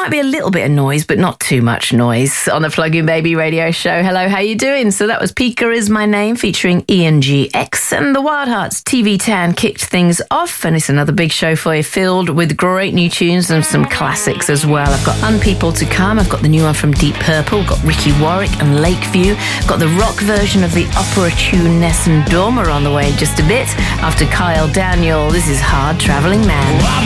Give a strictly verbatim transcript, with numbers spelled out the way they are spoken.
might be a little bit of noise, but not too much noise on the Plug-In Baby radio show. Hello, how you doing? So that was Pika Is My Name featuring Ian G X, and the Wild Hearts T V ten kicked things off, and it's another big show for you filled with great new tunes and some classics as well. I've got Unpeople to come. I've got the new one from Deep Purple. Got Ricky Warwick and Lakeview. Got the rock version of the opera tune Nessun Dorma on the way in just a bit. After Kyle Daniel, this is Hard Traveling Man.